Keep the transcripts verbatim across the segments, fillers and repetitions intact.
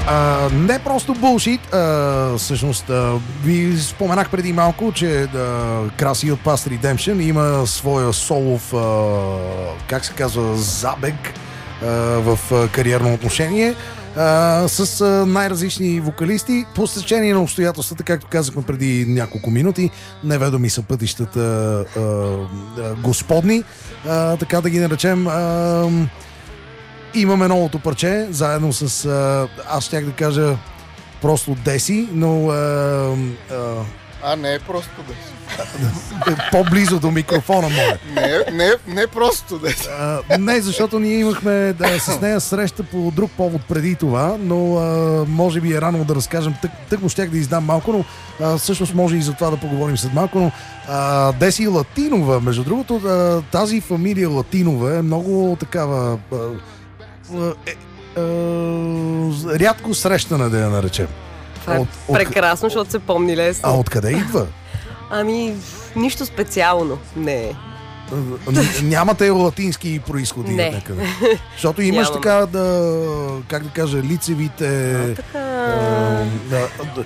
А, не просто булшит, а, всъщност а, ви споменах преди малко, че а, Краси от Past Redemption има своя солов, а, как се казва, забег а, в а, кариерно отношение а, с а, най-различни вокалисти. По стечение на обстоятелствата, както казахме преди няколко минути, неведоми са пътищата а, а, господни, а, така да ги наречем. А, Имаме новото парче, заедно с, а, аз щях да кажа просто Деси, но... А, а, а не е просто Деси. По-близо до микрофона, моля. Не, не, не просто Деси. А, не, защото ние имахме да, с нея среща по друг повод преди това, но а, може би е рано да разкажем. Тък, тък му щях да издам малко, но а, всъщност може и за това да поговорим след малко, но а, Деси Латинова, между другото, а, тази фамилия Латинова е много такава... А, Е, е, е, рядко срещана, да я наречем. Това е от, прекрасно, от... защото се помни лесно. А откъде идва? Ами, нищо специално. Не. Нямате латински произходи? Не. Някъде. Защото имаш Нямаме. така да, как да кажа, лицевите... А, така... А, да, да,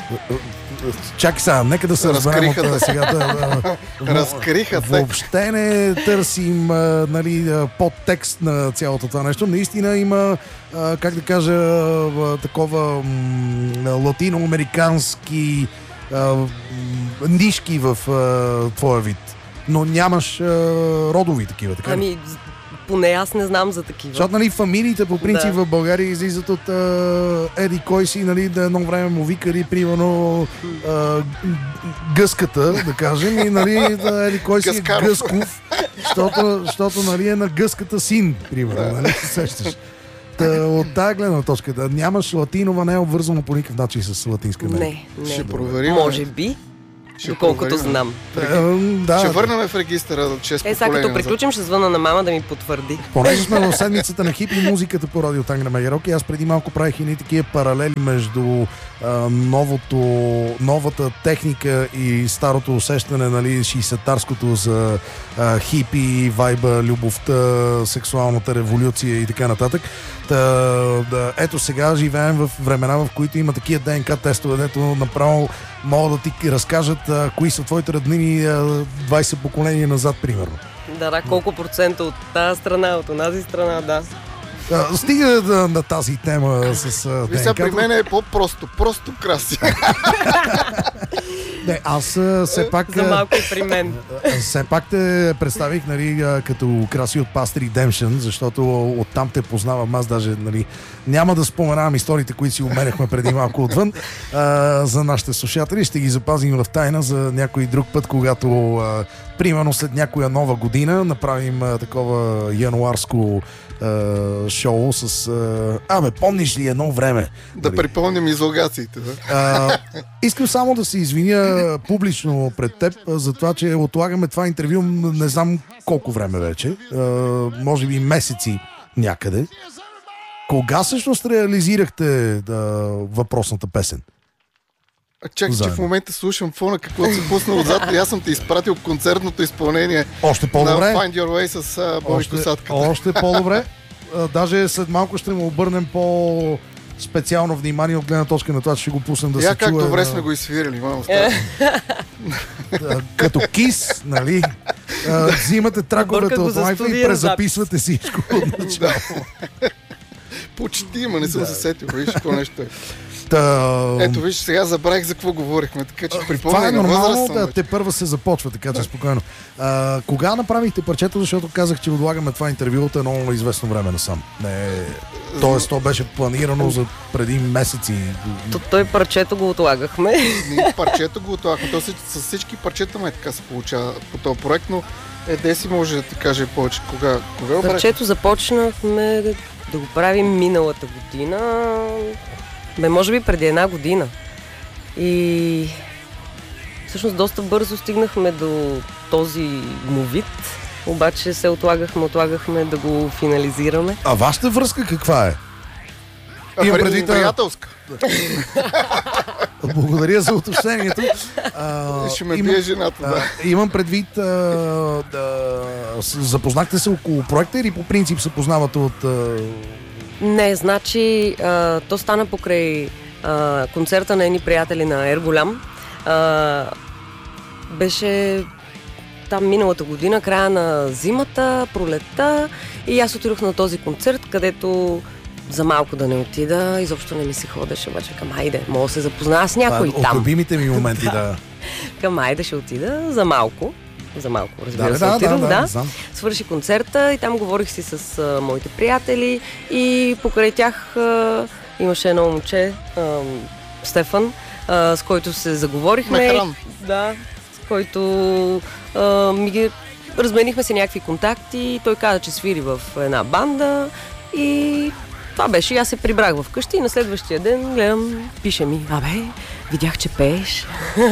чакай сега, нека да се разберем от сега. Да, Разкриха те. Въобще не търсим а, нали, подтекст на цялото това нещо. Наистина има, а, как да кажа, а, такова м, латиноамерикански а, м, нишки в а, твоя вид. Но нямаш а, родови такива, така ли? Ами, поне аз не знам за такива. Защото, нали, фамилиите по принцип Да. в България излизат от а, еди кой си, нали, да едно време му викали, примерно, а, гъската, да кажем, и, нали, да еди кой си е Гъскаров. Гъсков, защото, защото, нали, е на гъската син, примерно, нали, се сещаш. Та, от тази гледна точка, да нямаш латинова, не е обвързано по никакъв начин с латинска Америка. Не, не. Ще проверим. Може би, Ще доколкото проверим. знам. Е, да, Ще върнем в регистъра от шест Е, сега поколения като назад. приключим, ще звъна на мама да ми потвърди. Понеже сме в седмицата на хип и музиката по радио Тангра Мегерок, и аз преди малко правих и такива паралели между а, новото, новата техника и старото усещане, нали, шейсетарското за а, хипи, вайба, любовта, сексуалната революция и така нататък. Та, да, ето сега живеем в времена, в които има такива ДНК тестове, дето направо могат да ти разкажат а, кои са твоите роднини а, двайсет поколения назад, примерно. Да, да, колко процента от тази страна, от онази страна, да. А, стига да, на тази тема с а, Ви сега при ДНК-то. мен е по-просто. Просто Краси. Не, аз а, все пак... За а, малко и при мен. а, все пак те представих, нали, а, като Краси от Past Redemption, защото оттам те познавам аз даже, нали, няма да споменавам историите, които си умеряхме преди малко отвън а, за нашите слушатели. Ще ги запазим в тайна за някой друг път, когато а, примерно след някоя нова година направим а, такова януарско а, шоу с... А, абе, помниш ли едно време? Да Нали? припомним излагациите. Да? А, искам само да се извиня публично пред теб а, за това, че отлагаме това интервю не знам колко време вече. А, може би месеци някъде. Кога всъщност реализирахте да, въпросната песен? А чакай, че Заедно. в момента слушам фона, какво си пуснал отзад и аз съм ти изпратил концертното изпълнение Още на по-добре. Find Your Way с а, Борис Още, Косатката. още по-добре. А, даже след малко ще му обърнем по специално внимание от гледна точка на това, че ще го пуснем да Я се как чуе. добре а, сме го изсвирили, мамо. Е, а, като кис, нали? А, взимате траковете Бърка го от за лайфа и студиен презаписвате всичко от начало. Почти, ма не съм се сетил. Виж, какво нещо е. Та, Ето, виж, сега забравих за какво говорихме, така че това е припомня на нормално, възраст съм да, вече. те първа се започва, така че спокойно. А, кога направихте парчето, защото казах, че отлагаме това интервю от едно известно време насам. Не, тоест, то беше планирано за преди месеци. то, той парчето го отлагахме. Ние парчето го отлагахме. То с, с всички парчета май така се получава по този проект, но е, Деси може да ти каже повече. Кога, кога го правихме? Парчето започнахме да, да го правим миналата година. Бе, може би преди една година. И всъщност доста бързо стигнахме до този му вид. Обаче се отлагахме, отлагахме да го финализираме. А вашата връзка каква е? А, Имам при- предвид, а- приятелска. Благодаря за уточнението. А, Ще ме имам- бие жената, да. а, имам предвид, а, да, с- запознахте се около проекта или по принцип се познавате от а, Не, значи а, то стана покрай а, концерта на едни приятели на Ерголям. А, беше там миналата година, края на зимата, пролетта, и аз отидох на този концерт, където за малко да не отида, изобщо не ми се ходеше, обаче към айде, мога да се запозная с някой а, там. От любимите ми моменти, да. Към айде ще отида за малко. За малко, разбира да, се, да, отидох, да, да. да, да. Свърши концерта и там говорих си с а, моите приятели и покрай тях а, имаше едно момче, а, Стефан, а, с който се заговорихме. Мехран. Да, с който а, ми ги разменихме си някакви контакти. Той каза, че свири в една банда и това беше. Аз се прибрах вкъщи и на следващия ден гледам, пише ми: абе, видях, че пееш.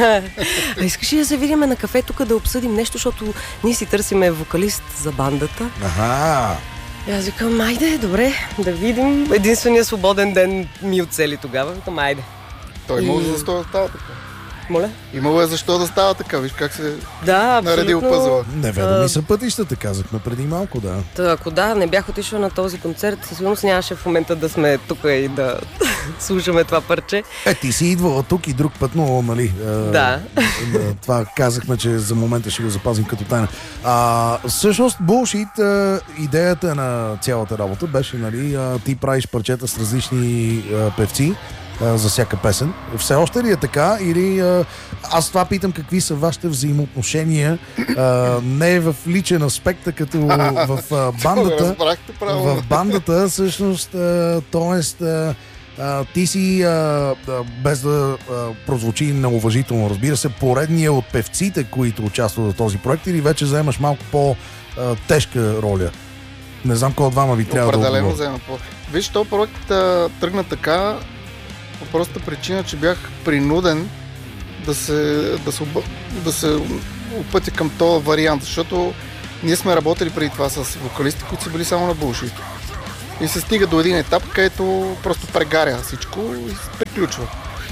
А искаш ли да се видим на кафе тук да обсъдим нещо, защото ние си търсиме вокалист за бандата. Аха. И аз викам, айде, добре, да видим. Единственият свободен ден ми оцели тогава. Викам, айде. Той И- има защо да става така. Моля? Имало е защо да става така, виж как се Да, наредил абсолютно. пъзела. Неведоми А, са пътищата, казахме преди малко, да. Та, ако да, не бях отишла на този концерт, със сигурност нямаше в момента да сме тук и да слушаме това парче. Е, ти си идвала тук и друг път, но, нали, а, Да. а, това казахме, че за момента ще го запазим като тайна. А, всъщност, Bullshit, а, идеята на цялата работа беше, нали, а, ти правиш парчета с различни а, певци а, за всяка песен. Все още ли е така? Или а, аз това питам, какви са вашите взаимоотношения, а, не в личен аспект, а като в а, бандата. Разбрахте правилно. В бандата, всъщност, а, т.е. а, а, ти си, а, а, без да а, прозвучи неуважително, разбира се, поредния от певците, които участват в този проект, или вече заемаш малко по-тежка роля? Не знам кой от двама ви трябва да Определено отговори. взема по. Виж, този проект а, тръгна така по простата причина, че бях принуден да се, да се, оба- да се опътя към този вариант, защото ние сме работили преди това с вокалисти, които са били само на Bullshit. И се стига до един етап, където просто прегаря всичко и се приключва.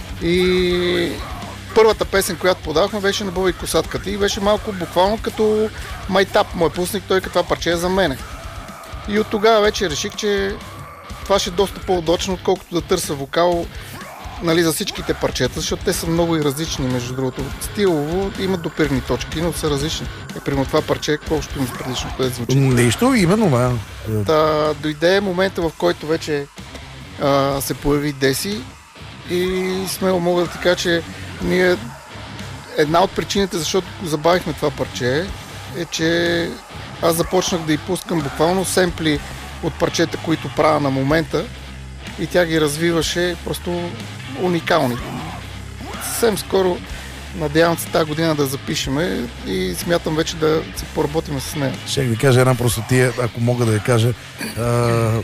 И първата песен, която подавахме, беше на Бъва и косатката и беше малко буквално като майтап. Мой пусник, той като това парче е за мене. И от тогава вече реших, че това ще е доста по-удачно, отколкото да търся вокал, нали, за всичките парчета, защото те са много и различни, между другото. Стилово имат допирни точки, но са различни. И примерно това парче, какво ще има с предишното, което звучи. Нищо, именно, да. Та, дойде момента, в който вече а, се появи Деси и смело мога да ти кажа, че ние една от причините, защото забавихме това парче, е, че аз започнах да й пускам буквално семпли от парчета, които правя на момента и тя ги развиваше просто уникални. Съвсем скоро надявам се тази година да запишеме и смятам вече да се поработим с нея. Ще ви кажа една простотия, ако мога да я кажа. А, а,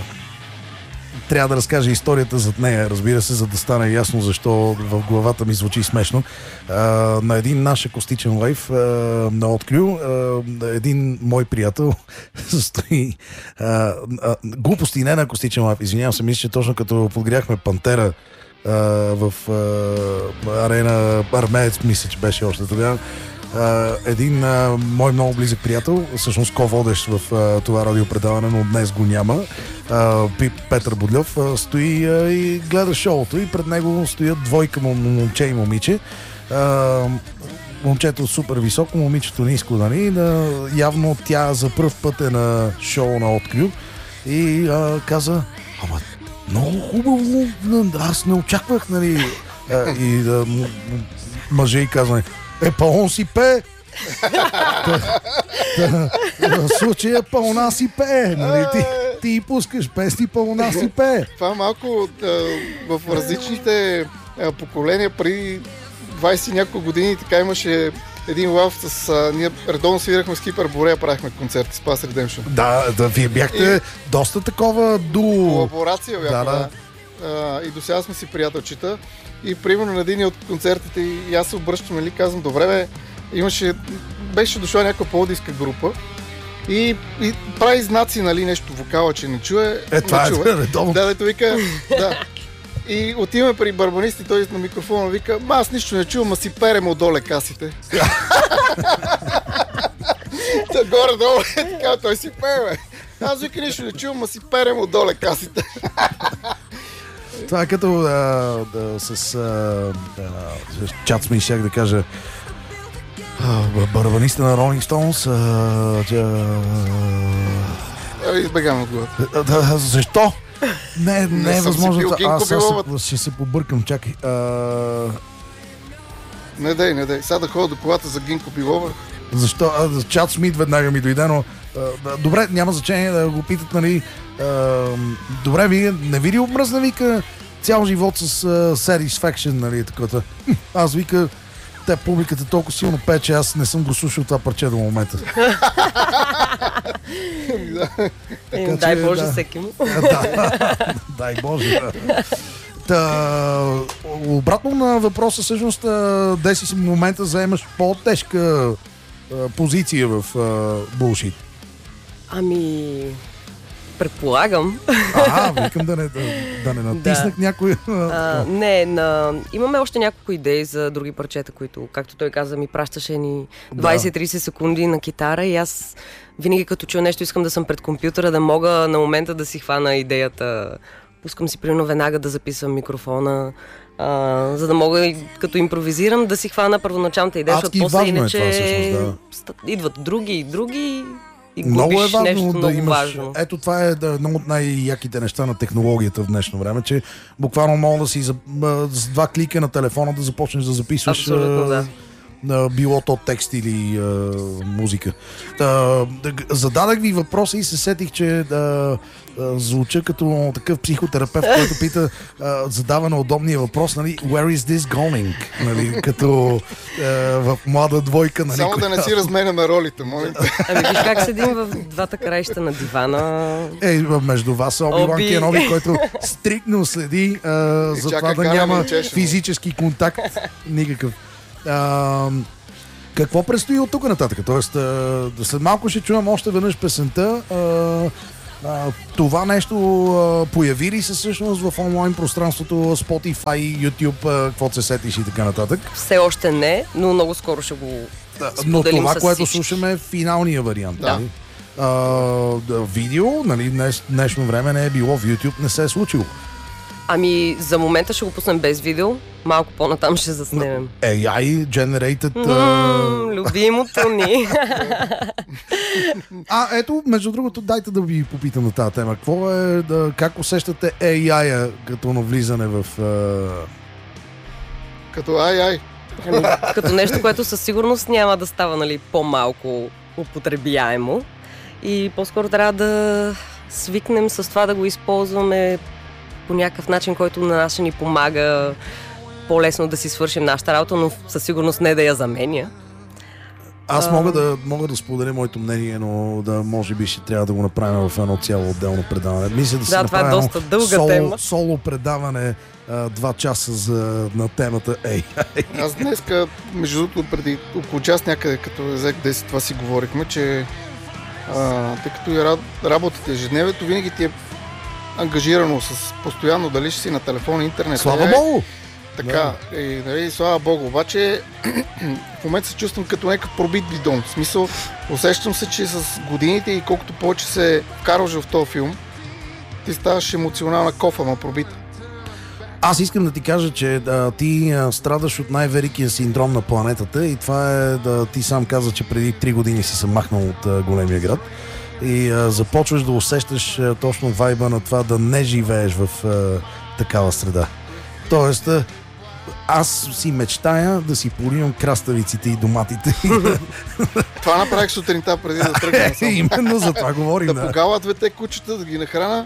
трябва да разкажа историята зад нея, разбира се, за да стане ясно защо в главата ми звучи смешно. А, на един наш акустичен лайв а, на Открю, а, един мой приятел стои а, а, глупости не на акустичен лайв, извинявам се, мисля, че точно като подгряхме Пантера а, в а, арена Армеец, мисля, че беше още тогава. Uh, един uh, мой много близък приятел, всъщност ко-водещ в uh, това радиопредаване, но днес го няма, uh, Петър Бодлев, uh, стои uh, и гледа шоуто и пред него стоят двойка момче и момиче. Uh, момчето супер високо, момичето ниско, нали? Uh, явно тя за пръв път е на шоу на Открю и uh, каза: ама много хубаво, аз не очаквах, нали? Uh, и uh, мъже и казва: е, па-он си пее. В случая па-она си пее. Нали? Ти, ти пускаш песни, па-она си пее. Това малко а, в различните а, поколения преди двайсет и няколко години така имаше един лав с... А, ние редовно свирахме с Кипър Борея, правихме концерти с Pass Redemption. Да, да, вие бяхте И- доста такова дуо. Колаборация бяхме, Да, да. да. А, и до сега сме си приятелчета. И примерно на един от концертите и аз се обръщам, нали, казвам: добре бе, имаше, беше дошла някаква по-диска група и, и прави знаци, нали, нещо вокала, че не чуе. Е, това не е чува. редовно. Да, дето вика, да. И отиваме при барбанист и той на микрофона вика: ма аз нищо не чувам, а си перем отдоле касите. Та горе-долу е така, той си пее, бе. Аз вика нищо не чувам, ма си перем отдоле касите. Това е като а, да, с, а, да, с чат сме щях да кажа барабаниста на Rolling Stones. А, Избегам отговор. да, защо? Не, не, не е възможно. Аз се, ще се побъркам, чакай. А... Не дай, не дай. Сега да ходя до колата за Гинко Билова. Защо? А, чат Смит веднага ми дойде, но а, добре, няма значение да го питат, нали. А, добре, вие не ви ли обмръзна, вика, цял живот с uh, Satisfaction, нали, такова. Аз вика, те публиката толкова силно пее, че аз не съм го слушал това парче до момента. Така, дай че, Боже, да. Всеки му. Да, дай Боже, да. Та, обратно на въпроса, всъщност, де си в момента заемаш по-тежка а, позиция в булшит? Ами... Предполагам. А, викам да не, да, да не натиснах да. някой. А, не, на... имаме още няколко идеи за други парчета, които, както той каза, ми пращаше ни двайсет-трийсет секунди на китара и аз винаги като чуя нещо искам да съм пред компютъра, да мога на момента да си хвана идеята. Пускам си примерно веднага да записвам микрофона, а, за да мога като импровизирам да си хвана първоначалната идея, защото после иначе е това, всъщност, да. Идват други и други. И много е важно нещо да много имаш. Важно. Ето това е да, едно от най-яките неща на технологията в днешно време, че буквално мога да си за, с два клика на телефона да започнеш да записваш. Абсолютно, да. На било то текст или а, музика. Та, да, зададах ви въпроса и се сетих, че да, а, звуча като такъв психотерапевт, който пита, а, задава на удобния въпрос, нали, where is this going? Нали, като а, в млада двойка. Нали, само да не си разменяме ролите, моля. Ами виж как седим в двата краища на дивана. Е, между вас е Оби-Ван Оби... Кеноби, който стрикно следи а, за това да няма физически контакт никакъв. Uh, какво предстои от тук нататък? Тоест, uh, след малко ще чуем още веднъж песента. Uh, uh, това нещо uh, появи ли се всъщност в онлайн пространството, Spotify, YouTube, uh, какво се сетиш и така нататък? Все още не, но много скоро ще го споделим. Но това, което всички. слушаме е финалния вариант. Да. Нали? Uh, видео, нали, днес, днешно време не е било в YouTube, не се е случило. Ами, за момента ще го пуснем без видео. Малко по-натам ще заснемем. Ей ай generated... Mm, uh... Любимото ни. А, ето, между другото, дайте да ви попитам на тази тема. Какво е, да, как усещате Ей ай-а като навлизане в... Uh... Като ай-ай. Ами, като нещо, което със сигурност няма да става, нали, по-малко употребяемо. И по-скоро трябва да свикнем с това да го използваме по някакъв начин, който на нас ще ни помага по-лесно да си свършим нашата работа, но със сигурност не да я заменя. Аз мога да, мога да споделя моето мнение, но да може би ще трябва да го направим в едно цяло отделно предаване. Мисля да, да се направим е доста дълга соло, тема. соло предаване а, два часа за, на темата Ей ай. Аз днеска, между другото, преди около час някъде, като взех десет, това си говорихме, че а, тъй като и работите ежедневието, винаги ти е ангажирано с постоянно дали ще си на телефон, интернет. Слава Богу! Така, да. И, нали, слава Богу, обаче в момента се чувствам като някакъв пробит бидон. В смисъл, усещам се, че с годините и колкото повече се вкарваш в този филм, ти ставаш емоционална кофа, ма пробит. Аз искам да ти кажа, че да, ти а, страдаш от най-великия синдром на планетата и това е да ти сам каза, че преди три години си се махнал от а, големия град. И а, започваш да усещаш а, точно вайба на това да не живееш в а, такава среда. Тоест, а, аз си мечтая да си поливам краставиците и доматите. Това направих сутринта преди да тръгна. Именно за това говорим. Да, да погала двете кучета, да ги нахрана.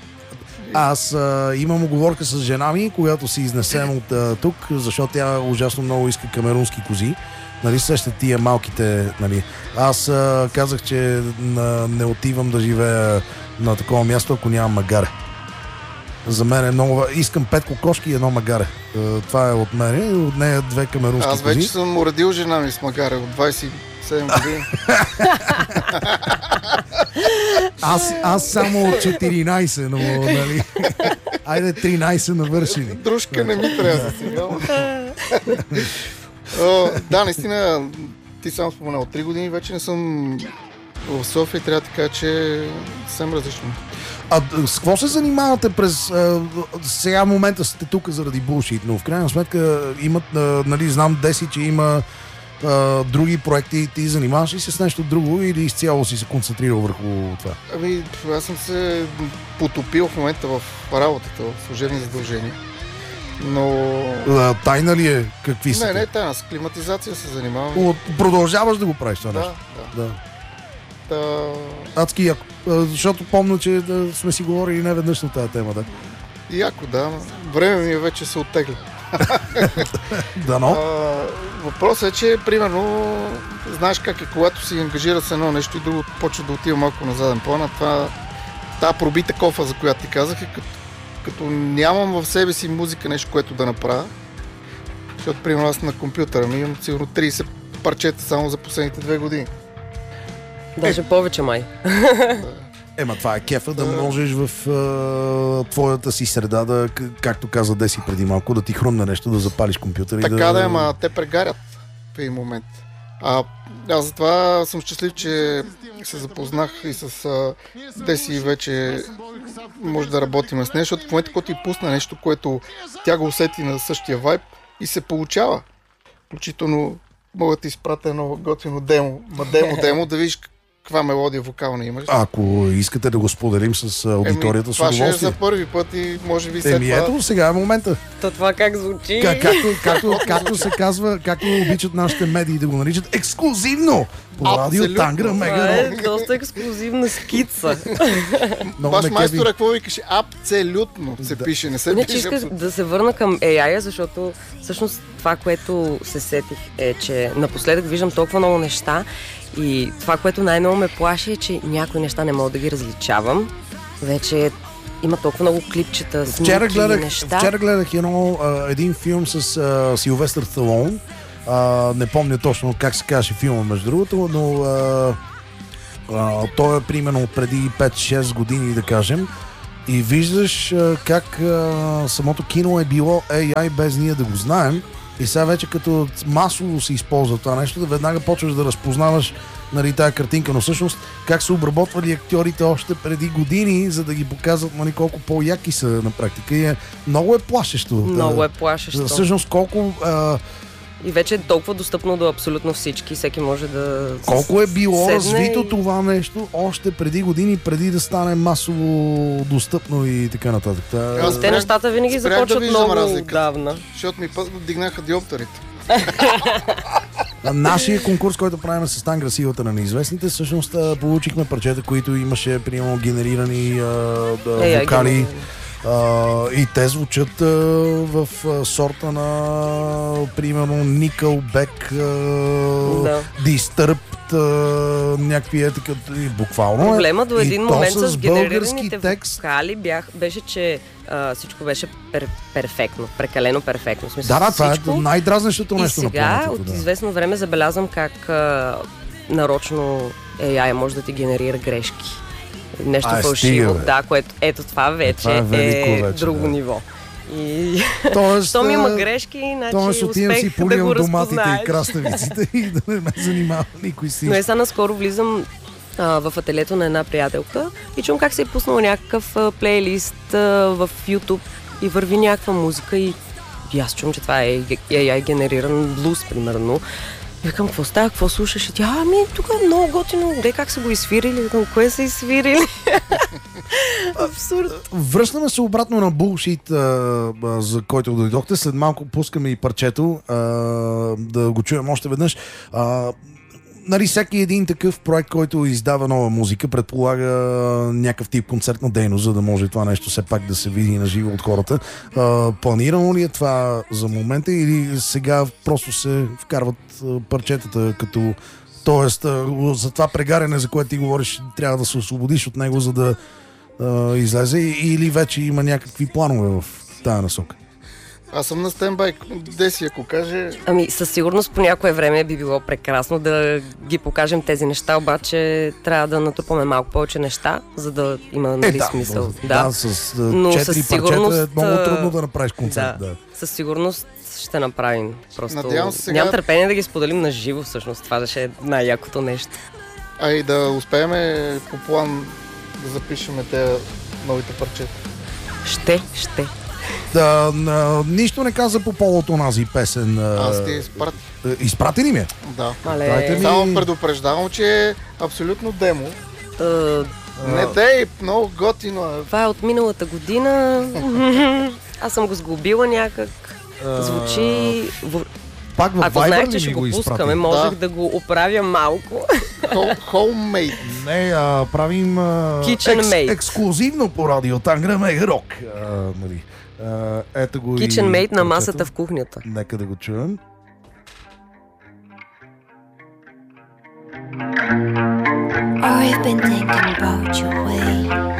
Аз а, имам оговорка с жена ми, която си изнесем от а, тук, защото тя ужасно много иска камерунски кози. Нали, сещат тия малките, нали. Аз а, казах, че на, не отивам да живея на такова място, ако нямам магаре. За мен е много... Искам пет кокошки и едно магаре. А, това е от мен и от нея две камерунски кози. Аз вече кози. Съм уредил жена ми с магаре от двайсет и седем години. аз, аз само четиринайсет, но нали... Айде тринайсет навършили. Дружка не ми трябва сега. О, да, наистина, ти сам споменал, три години вече не съм В София трябва да кажа, че е съвсем различно. А с какво се занимавате през... А, сега в момента сте тук заради булшит, но в крайна сметка имат, а, нали, знам Деси, че има а, други проекти. Ти занимаваш ли се с нещо друго или изцяло си се концентрирал върху това? Ами, аз съм се потопил в момента в работата, в служебни задължения. Но... А, тайна ли е? Какви са? Не, те? не, тайна. С климатизация се занимавам. От, продължаваш да го правиш това Да, нещо? да. Да. Та... Адски яко. А, защото помня, че да сме си говорили не веднъж на тази тема, да. Яко, да. Време ми е вече се оттегля. Дано. А, въпросът е, че примерно знаеш как е, когато си ангажира с едно нещо и друго почва да отива малко на заден план, а това тази пробита кофа, за която ти казах, е като, като нямам в себе си музика, нещо, което да направя. Защото примерно аз на компютъра ми имам сигурно трийсет парчета само за последните две години. Даже повече май. Ема това е кефа да можеш в а, твоята си среда да, както каза Деси преди малко, да ти хрумне нещо, да запалиш компютър и Така да... да е, ама те прегарят в един момент. А аз затова съм щастлив, че се запознах и с а, Деси вече може да работим с нея, защото в момента, когато ти пусна нещо, което тя го усети на същия вайб и се получава. Включително мога да ти изпратя едно готино демо, ма демо-демо, да видиш каква мелодия вокална имаш. Ако искате да го споделим с аудиторията, Еми, с това ще е удоволствие. за първи път и може би след Еми това... ето, сега е момента. То това как звучи? Как, както, както, както се казва, както обичат нашите медии да го наричат, ексклюзивно по радио Абсолютно. Тангра Това Мега. е доста ексклюзивна скица. Много Баш ме майстора, кефи. какво викаше? Абсолютно се Да. пише, не се Не, че пише исках абсолютно. да се върна към ей ай, защото всъщност това, което се сетих е, че напоследък виждам толкова много неща и това, което най-много ме плаши е, че някои неща не мога да ги различавам. Вече има толкова много клипчета, Вчера снимки, гледах, неща. вчера гледах едно, а, един филм с а, Силвестър Сталон. А, не помня точно как се казваше филма, между другото, но а, а, той е примерно преди пет-шест години, да кажем. И виждаш а, как а, самото кино е било ей ай без ние да го знаем. И сега вече като масово се използва това нещо, да веднага почваш да разпознаваш, нали, тая картинка, но всъщност как са обработвали актьорите още преди години, за да ги показват, нали, колко по-яки са на практика. И е, много е плашещо. Много Да. е плашещо. Всъщност колко, а, И вече е толкова достъпно до абсолютно всички. Всеки може да колко е било седне развито и... това нещо още преди години, преди да стане масово достъпно и така нататък. Та, Аз Те спрях- нещата винаги спрях да започват виждам много разликата. отдавна. Защото ми пък дигнаха диоптерите. Нашия конкурс, който правим с Тангра силата на неизвестните, всъщност а, получихме парчета, които имаше примерно генерирани а, да, Ей, ай, вокали. генерирани. Uh, и те звучат uh, в uh, сорта на примерно Nickelback, uh, Да. Disturbed, uh, някакви е така, буквално. Проблема до И един то момент с с български генерираните текст. вокали бях, беше, че а, всичко беше пер, перфектно, прекалено перфектно. В смисъл, Да, да, това всичко. е най-дразнещото И нещо на сега планетата. от Да. известно време забелязвам как а, нарочно ей ай може да ти генерира грешки. Нещо Ай, фалшиво. стига, бе. Да, което ето това вече това е е, велико вече, друго да. ниво. И Тоест, щом има а, грешки, значи Тоест отивам си успех да поливам го доматите разпознаеш. и краставиците и да не ме занимава никой с Но нищо. е сега наскоро влизам а, в ателието на една приятелка и чум как се е пуснал някакъв а, плейлист а, в YouTube и върви някаква музика и, и аз чум, че това е ей ай генериран блуз, примерно. И викам, какво става, какво слушаш? И тя, ами, тук е много готино, де как са го изсвирили? Викам, кое са изсвирили? Абсурд. Връщаме се обратно на булшит, а, а, за който дойдохте. След малко пускаме и парчето, а, да го чуем още веднъж. А, нали, всеки един такъв проект, който издава нова музика, предполага някакъв тип концертна дейност, за да може това нещо все пак да се види на живо от хората. А, планирано ли е това за момента или сега просто се вкарват а, парчетата като... Тоест, а, за това прегаряне, за което ти говориш, трябва да се освободиш от него, за да а, излезе, или вече има някакви планове в тая насока? Аз съм на стендбай. Деси, ако каже... Ами, със сигурност по някое време би било прекрасно да ги покажем тези неща, обаче трябва да натрупаме малко повече неща, за да има, нали, да, смисъл. Да, да, с а, Но четири със парчета е сигурност, много а, трудно да направиш концерт. Да, Да. със сигурност ще направим. Просто Надявам се сега- нямам търпение да ги споделим на живо, всъщност. Това ще е най-якото нещо. а и да успеем по план да запишем те новите парчета. Ще, ще. Да, а, нищо не каза по повод онази песен. А, Аз ти изпрат... изпрати ли ми? Да. Дайте Мале, ми- Само предупреждавам, че е абсолютно демо. а, Не дей, много готино е. това е от миналата година. Аз съм го сгубила някак. Звучи... в- Пак в Ако Viber знаех, ли че ми ще го го изпрати? пускаме, можех Да. да го оправя малко. Home- Homemade. Не, а, правим а, Kitchen Made. ексклюзивно по радио Тангра Мега Рок. А, нали. А, ето го и Kitchen made на парчето. масата в кухнята. Нека да го чуем.